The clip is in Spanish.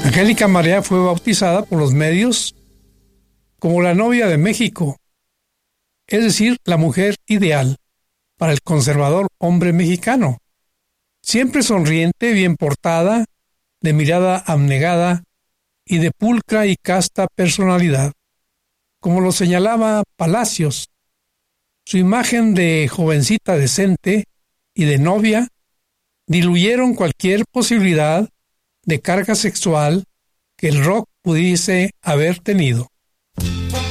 Angélica María fue bautizada por los medios como la novia de México, es decir, la mujer ideal para el conservador hombre mexicano, siempre sonriente, bien portada, de mirada abnegada y de pulcra y casta personalidad. Como lo señalaba Palacios, su imagen de jovencita decente y de novia diluyeron cualquier posibilidad de carga sexual que el rock pudiese haber tenido.